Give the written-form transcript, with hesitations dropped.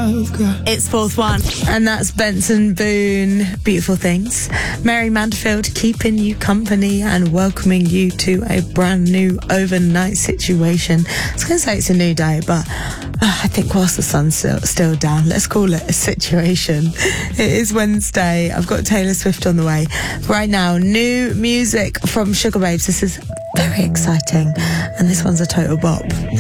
love, girl. It's fourth one, and that's Benson Boone, Beautiful Things. Mary Manderfield, keeping you company and welcoming you to a brand new overnight situation. I was going to say it's a new day, but I think whilst the sun's still down, let's call it a situation. It is Wednesday. I've got Taylor Swift on the way. Right now, new music from Sugar Babes. This is very exciting, and this one's a total bop.